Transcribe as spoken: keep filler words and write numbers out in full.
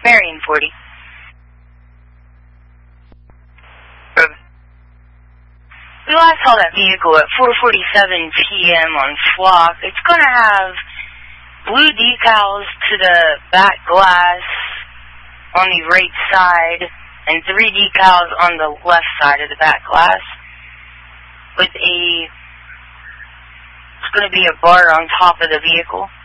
Marion forty. We last saw that vehicle at four forty-seven p.m. on Flock. It's going to have blue decals to the back glass on the right side and three decals on the left side of the back glass with a, it's going to be a bar on top of the vehicle.